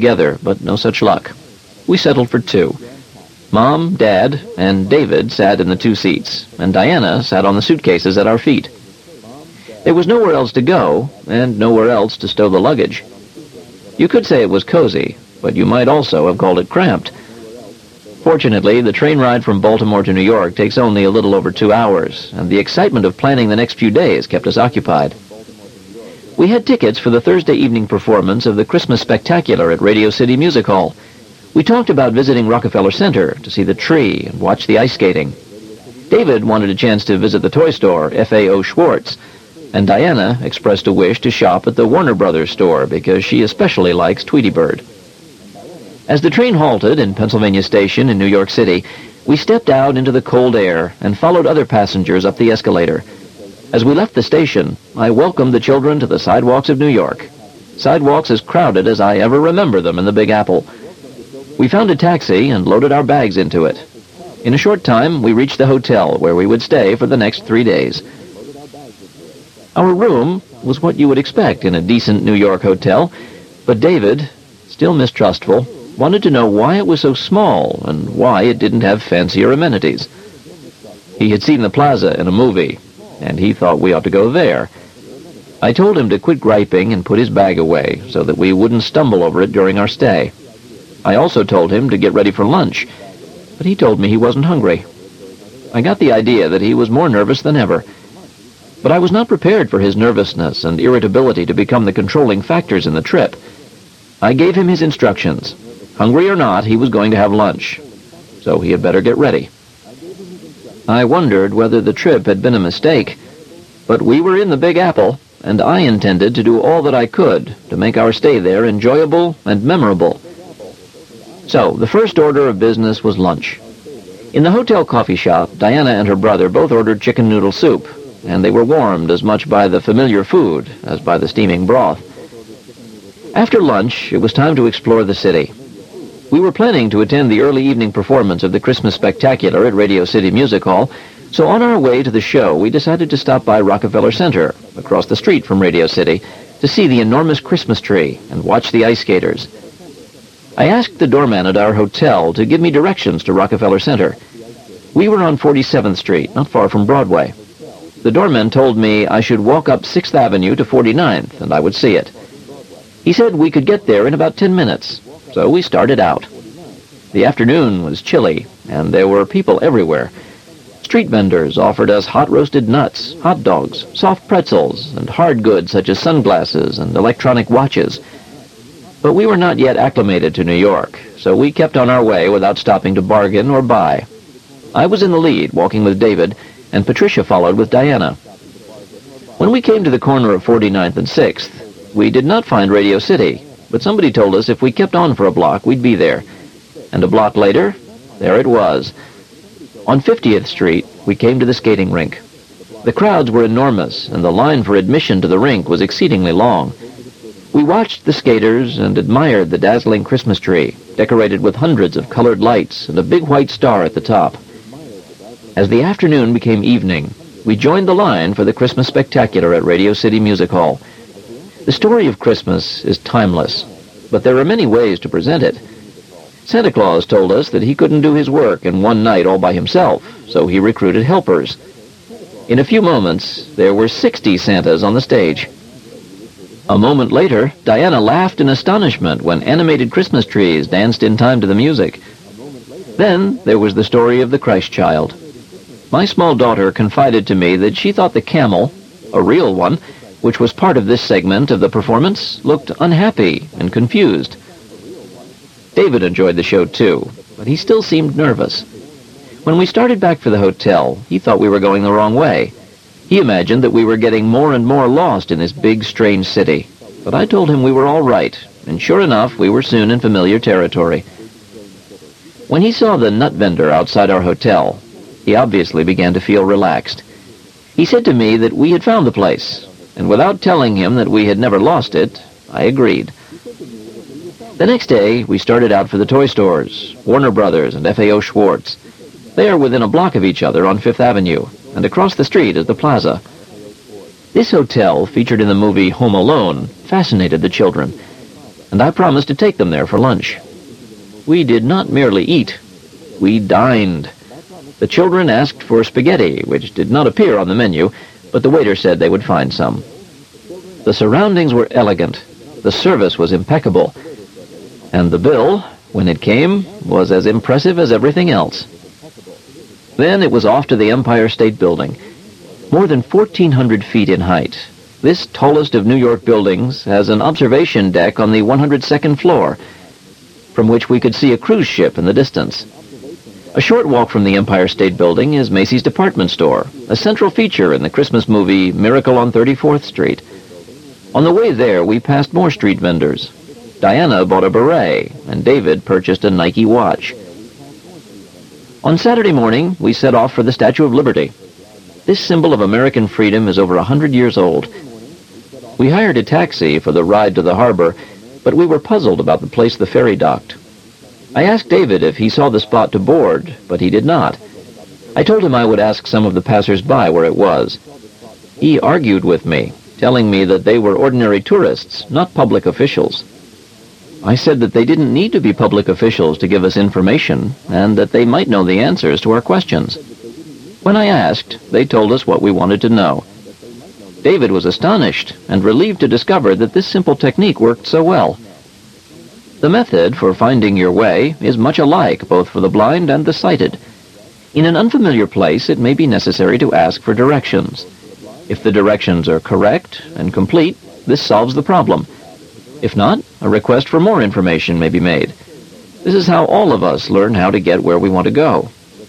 together, but no such luck. We settled for two. Mom, Dad, and David sat in the two seats, and Diana sat on the suitcases at our feet. There was nowhere else to go, and nowhere else to stow the luggage. You could say it was cozy, but you might also have called it cramped. Fortunately, the train ride from Baltimore to New York takes only a little over 2 hours, and the excitement of planning the next few days kept us occupied. We had tickets for the Thursday evening performance of the Christmas Spectacular at Radio City Music Hall. We talked about visiting Rockefeller Center to see the tree and watch the ice skating. David wanted a chance to visit the toy store, F.A.O. Schwartz, and Diana expressed a wish to shop at the Warner Brothers store because she especially likes Tweety Bird. As the train halted in Pennsylvania Station in New York City, we stepped out into the cold air and followed other passengers up the escalator. As we left the station, I welcomed the children to the sidewalks of New York. Sidewalks as crowded as I ever remember them in the Big Apple. We found a taxi and loaded our bags into it. In a short time, we reached the hotel where we would stay for the next 3 days. Our room was what you would expect in a decent New York hotel, but David, still mistrustful, wanted to know why it was so small and why it didn't have fancier amenities. He had seen the Plaza in a movie, and he thought we ought to go there. I told him to quit griping and put his bag away so that we wouldn't stumble over it during our stay. I also told him to get ready for lunch, but he told me he wasn't hungry. I got the idea that he was more nervous than ever. But I was not prepared for his nervousness and irritability to become the controlling factors in the trip. I gave him his instructions. Hungry or not, he was going to have lunch, so he had better get ready. I wondered whether the trip had been a mistake, but we were in the Big Apple, and I intended to do all that I could to make our stay there enjoyable and memorable. So, the first order of business was lunch. In the hotel coffee shop, Diana and her brother both ordered chicken noodle soup, and they were warmed as much by the familiar food as by the steaming broth. After lunch, it was time to explore the city. We were planning to attend the early evening performance of the Christmas Spectacular at Radio City Music Hall, so on our way to the show, we decided to stop by Rockefeller Center, across the street from Radio City, to see the enormous Christmas tree and watch the ice skaters. I asked the doorman at our hotel to give me directions to Rockefeller Center. We were on 47th Street, not far from Broadway. The doorman told me I should walk up 6th Avenue to 49th, and I would see it. He said we could get there in about 10 minutes, so we started out. The afternoon was chilly, and there were people everywhere. Street vendors offered us hot roasted nuts, hot dogs, soft pretzels, and hard goods such as sunglasses and electronic watches. But we were not yet acclimated to New York, so we kept on our way without stopping to bargain or buy. I was in the lead, walking with David, and Patricia followed with Diana. When we came to the corner of 49th and 6th, we did not find Radio City, but somebody told us if we kept on for a block, we'd be there. And a block later, there it was. On 50th Street, we came to the skating rink. The crowds were enormous, and the line for admission to the rink was exceedingly long. We watched the skaters and admired the dazzling Christmas tree, decorated with hundreds of colored lights and a big white star at the top. As the afternoon became evening, we joined the line for the Christmas Spectacular at Radio City Music Hall. The story of Christmas is timeless, but there are many ways to present it. Santa Claus told us that he couldn't do his work in one night all by himself, so he recruited helpers. In a few moments, there were 60 Santas on the stage. A moment later, Diana laughed in astonishment when animated Christmas trees danced in time to the music. Then there was the story of the Christ child. My small daughter confided to me that she thought the camel, a real one, which was part of this segment of the performance, looked unhappy and confused. David enjoyed the show too, but he still seemed nervous. When we started back for the hotel, he thought we were going the wrong way. He imagined that we were getting more and more lost in this big, strange city, but I told him we were all right, and sure enough, we were soon in familiar territory. When he saw the nut vendor outside our hotel, he obviously began to feel relaxed. He said to me that we had found the place, and without telling him that we had never lost it, I agreed. The next day, we started out for the toy stores, Warner Brothers and F.A.O. Schwartz. They are within a block of each other on 5th Avenue, and across the street is the Plaza. This hotel, featured in the movie Home Alone, fascinated the children. and I promised to take them there for lunch. We did not merely eat, we dined. The children asked for spaghetti, which did not appear on the menu, but the waiter said they would find some. The surroundings were elegant, the service was impeccable, and the bill, when it came, was as impressive as everything else. Then it was off to the Empire State Building. More than 1,400 feet in height, this tallest of New York buildings has an observation deck on the 102nd floor, from which we could see a cruise ship in the distance. A short walk from the Empire State Building is Macy's department store, a central feature in the Christmas movie Miracle on 34th Street. On the way there, we passed more street vendors. Diana bought a beret, and David purchased a Nike watch. On Saturday morning, we set off for the Statue of Liberty. This symbol of American freedom is over 100 years old. We hired a taxi for the ride to the harbor, but we were puzzled about the place the ferry docked. I asked David if he saw the spot to board, but he did not. I told him I would ask some of the passers-by where it was. He argued with me, telling me that they were ordinary tourists, not public officials. I said that they didn't need to be public officials to give us information, and that they might know the answers to our questions. When I asked, they told us what we wanted to know. David was astonished and relieved to discover that this simple technique worked so well. The method for finding your way is much alike both for the blind and the sighted. In an unfamiliar place, it may be necessary to ask for directions. If the directions are correct and complete, this solves the problem. If not, a request for more information may be made. This is how all of us learn how to get where we want to go.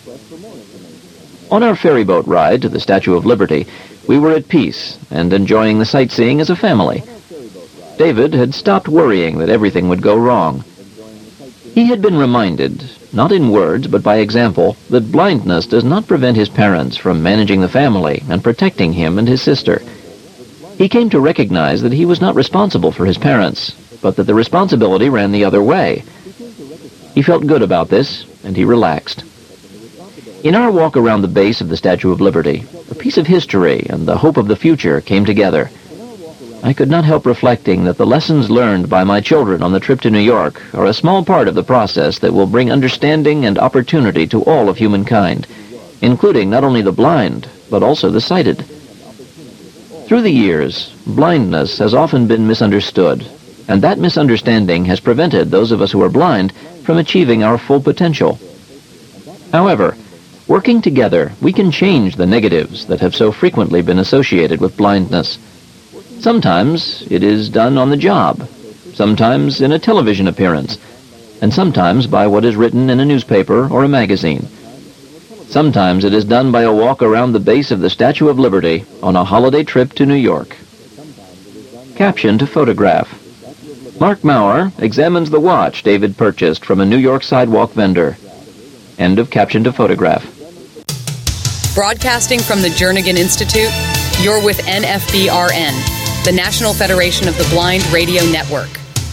On our ferryboat ride to the Statue of Liberty, we were at peace and enjoying the sightseeing as a family. David had stopped worrying that everything would go wrong. He had been reminded, not in words but by example, that blindness does not prevent his parents from managing the family and protecting him and his sister. He came to recognize that he was not responsible for his parents, but that the responsibility ran the other way. He felt good about this, and he relaxed. In our walk around the base of the Statue of Liberty, a piece of history and the hope of the future came together. I could not help reflecting that the lessons learned by my children on the trip to New York are a small part of the process that will bring understanding and opportunity to all of humankind, including not only the blind, but also the sighted. Through the years, blindness has often been misunderstood, and that misunderstanding has prevented those of us who are blind from achieving our full potential. However, working together, we can change the negatives that have so frequently been associated with blindness. Sometimes it is done on the job, sometimes in a television appearance, and sometimes by what is written in a newspaper or a magazine. Sometimes it is done by a walk around the base of the Statue of Liberty on a holiday trip to New York. Caption to photograph. Mark Maurer examines the watch David purchased from a New York sidewalk vendor. End of caption to photograph. Broadcasting from the Jernigan Institute, you're with NFBRN, the National Federation of the Blind Radio Network.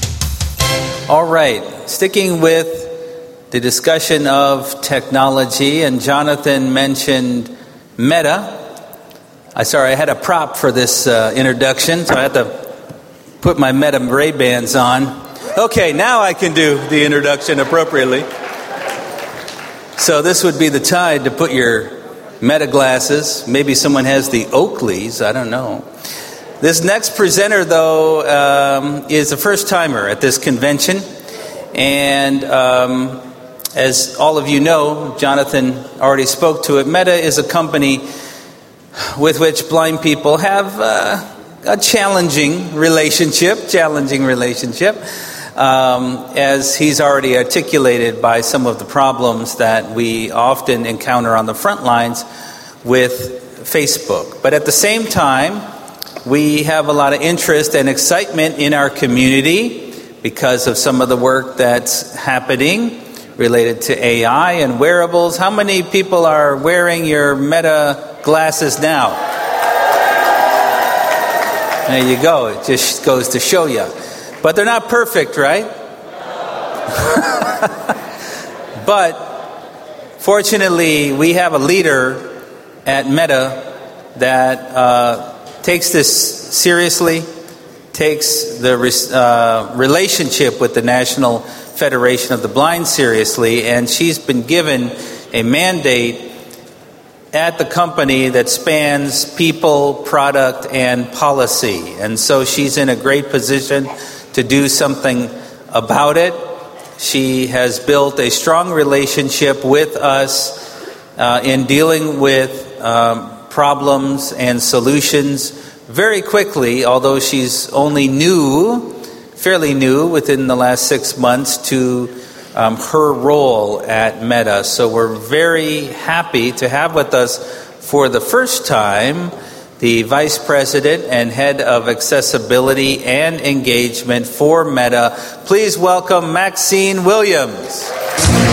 All right, sticking with the discussion of technology, and Jonathan mentioned Meta. I had a prop for this introduction, so I had to put my Meta Ray-Bans on. Okay, now I can do the introduction appropriately. So this would be the time to put your Meta glasses. Maybe someone has the Oakleys, I don't know. This next presenter, though, is a first-timer at this convention. And as all of you know, Jonathan already spoke to it, Meta is a company with which blind people have a challenging relationship, as he's already articulated by some of the problems that we often encounter on the front lines with Facebook. But at the same time, we have a lot of interest and excitement in our community because of some of the work that's happening related to AI and wearables. How many people are wearing your Meta glasses now? There you go. It just goes to show you. But they're not perfect, right? But fortunately, we have a leader at Meta that takes this seriously, takes the relationship with the National Federation of the Blind seriously, and she's been given a mandate at the company that spans people, product, and policy. And so she's in a great position to do something about it. She has built a strong relationship with us in dealing with problems and solutions very quickly, although she's only fairly new within the last 6 months to her role at Meta. So we're very happy to have with us for the first time the Vice President and Head of Accessibility and Engagement for Meta. Please welcome Maxine Williams.